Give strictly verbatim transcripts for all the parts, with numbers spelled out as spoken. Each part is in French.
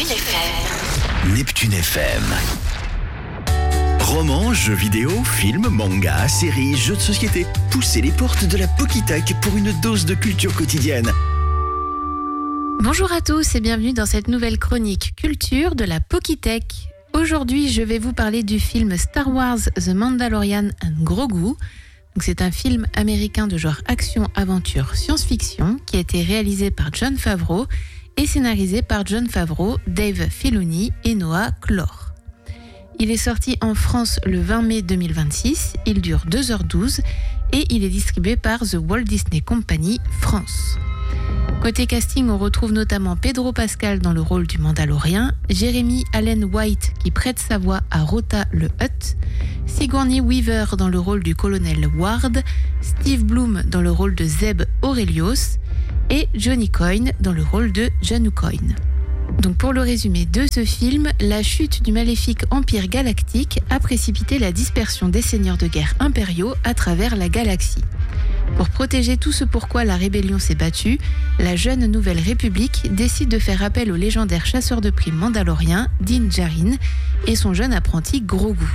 Neptune F M. Neptune F M. Romans, jeux vidéo, films, mangas, séries, jeux de société. Poussez les portes de la Pokitech pour une dose de culture quotidienne. Bonjour à tous et bienvenue dans cette nouvelle chronique culture de la Pokitech. Aujourd'hui, je vais vous parler du film Star Wars The Mandalorian and Grogu. Donc, c'est un film américain de genre action, aventure, science-fiction qui a été réalisé par Jon Favreau et scénarisé par Jon Favreau, Dave Filoni et Noah Clore. Il est sorti en France le vingt mai deux mille vingt-six, il dure deux heures douze et il est distribué par The Walt Disney Company France. Côté casting, on retrouve notamment Pedro Pascal dans le rôle du Mandalorien, Jeremy Allen White qui prête sa voix à Rota le Hutt, Sigourney Weaver dans le rôle du colonel Ward, Steve Bloom dans le rôle de Zeb Orrelios et Johnny Coyne dans le rôle de Janus Coyne. Donc pour le résumé de ce film, la chute du maléfique Empire galactique a précipité la dispersion des seigneurs de guerre impériaux à travers la galaxie. Pour protéger tout ce pourquoi la rébellion s'est battue, la jeune Nouvelle République décide de faire appel au légendaire chasseur de primes mandalorien Din Djarin et son jeune apprenti Grogu.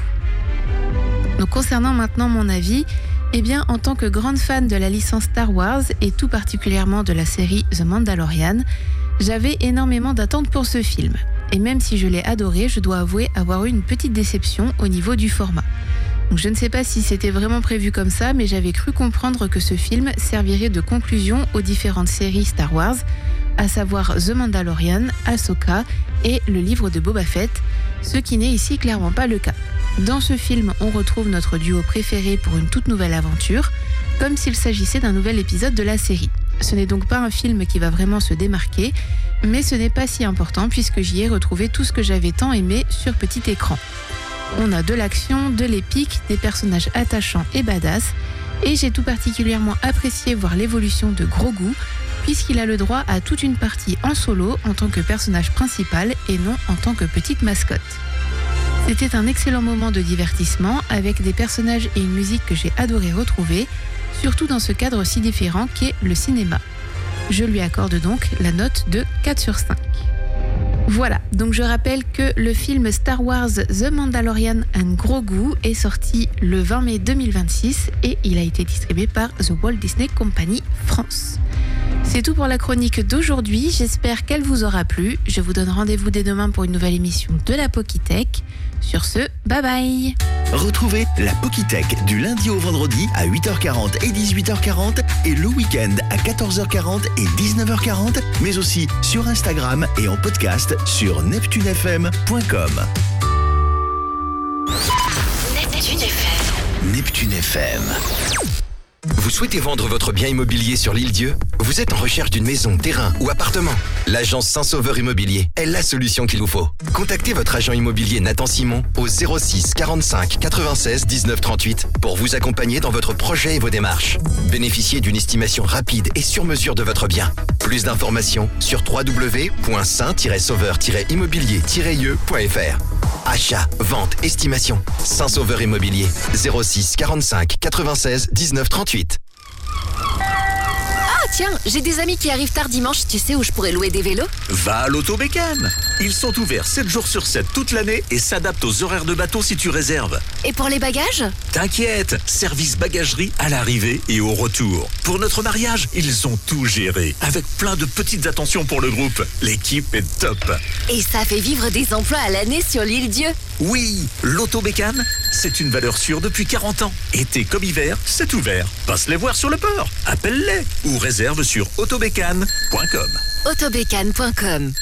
Donc concernant maintenant mon avis, eh bien en tant que grande fan de la licence Star Wars et tout particulièrement de la série The Mandalorian, j'avais énormément d'attentes pour ce film. Et même si je l'ai adoré, je dois avouer avoir eu une petite déception au niveau du format. Donc je ne sais pas si c'était vraiment prévu comme ça, mais j'avais cru comprendre que ce film servirait de conclusion aux différentes séries Star Wars, à savoir The Mandalorian, Ahsoka et le livre de Boba Fett, ce qui n'est ici clairement pas le cas. Dans ce film, on retrouve notre duo préféré pour une toute nouvelle aventure, comme s'il s'agissait d'un nouvel épisode de la série. Ce n'est donc pas un film qui va vraiment se démarquer, mais ce n'est pas si important puisque j'y ai retrouvé tout ce que j'avais tant aimé sur petit écran. On a de l'action, de l'épique, des personnages attachants et badass, et j'ai tout particulièrement apprécié voir l'évolution de Grogu, puisqu'il a le droit à toute une partie en solo en tant que personnage principal et non en tant que petite mascotte. C'était un excellent moment de divertissement avec des personnages et une musique que j'ai adoré retrouver, surtout dans ce cadre si différent qu'est le cinéma. Je lui accorde donc la note de quatre sur cinq. Voilà, donc je rappelle que le film Star Wars The Mandalorian and Grogu est sorti le vingt mai deux mille vingt-six et il a été distribué par The Walt Disney Company France. C'est tout pour la chronique d'aujourd'hui, j'espère qu'elle vous aura plu. Je vous donne rendez-vous dès demain pour une nouvelle émission de la Pokitech. Sur ce, bye bye. Retrouvez la Pokitech du lundi au vendredi à huit heures quarante et dix-huit heures quarante et le week-end à quatorze heures quarante et dix-neuf heures quarante, mais aussi sur Instagram et en podcast sur neptune f m point com. Neptune F M. Neptune F M. Vous souhaitez vendre votre bien immobilier sur l'Île-Dieu ? Vous êtes en recherche d'une maison, terrain ou appartement ? L'agence Saint-Sauveur Immobilier est la solution qu'il vous faut. Contactez votre agent immobilier Nathan Simon au zéro six quarante-cinq quatre-vingt-seize dix-neuf trente-huit pour vous accompagner dans votre projet et vos démarches. Bénéficiez d'une estimation rapide et sur mesure de votre bien. Plus d'informations sur w w w point saint tiret sauveur tiret immobilier tiret i e point f r. Achat, vente, estimation. Saint-Sauveur Immobilier, zéro six quarante-cinq quatre-vingt-seize dix-neuf trente-huit. Ah tiens, j'ai des amis qui arrivent tard dimanche, tu sais où je pourrais louer des vélos ? Va à l'Autobécane. Ils sont ouverts sept jours sur sept toute l'année et s'adaptent aux horaires de bateau si tu réserves. Et pour les bagages ? T'inquiète, service bagagerie à l'arrivée et au retour. Pour notre mariage, ils ont tout géré, avec plein de petites attentions pour le groupe. L'équipe est top. Et ça fait vivre des emplois à l'année sur l'île Dieu. Oui, l'Autobécane, c'est une valeur sûre depuis quarante ans. Été comme hiver, c'est ouvert. Passe les voir sur le port, appelle-les ou réserve sur autobécane point com. autobécane point com.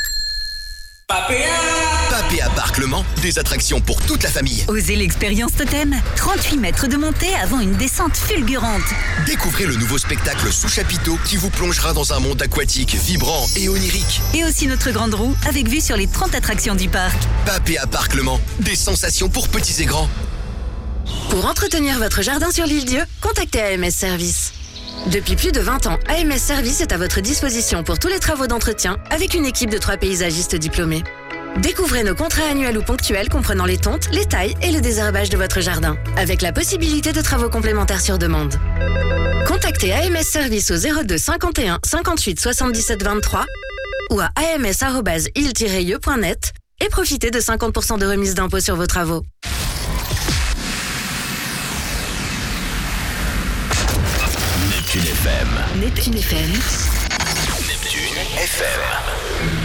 Papéa Parc Le Mans, des attractions pour toute la famille. Osez l'expérience Totem, trente-huit mètres de montée avant une descente fulgurante. Découvrez le nouveau spectacle Sous Chapiteau qui vous plongera dans un monde aquatique, vibrant et onirique. Et aussi notre grande roue avec vue sur les trente attractions du parc. Papéa Parc Le Mans, des sensations pour petits et grands. Pour entretenir votre jardin sur l'île Dieu, contactez A M S Service. Depuis plus de vingt ans, A M S Service est à votre disposition pour tous les travaux d'entretien avec une équipe de trois paysagistes diplômés. Découvrez nos contrats annuels ou ponctuels comprenant les tontes, les tailles et le désherbage de votre jardin, avec la possibilité de travaux complémentaires sur demande. Contactez A M S Service au zéro deux cinquante et un cinquante-huit soixante-dix-sept vingt-trois ou à a m s arobase il tiret i e point net et profitez de cinquante pour cent de remise d'impôt sur vos travaux. Neptune F M. Neptune F M. Neptune F M.